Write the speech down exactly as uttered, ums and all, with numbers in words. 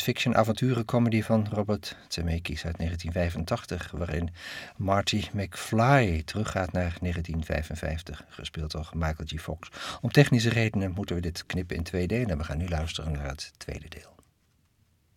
fiction avonturencomedy van Robert Zemeckis uit negentien vijfentachtig, waarin Marty McFly teruggaat naar negentien vijfenvijftig, gespeeld door Michael J. Fox. Om technische redenen moeten we dit knippen in twee delen en we gaan nu luisteren naar het tweede deel.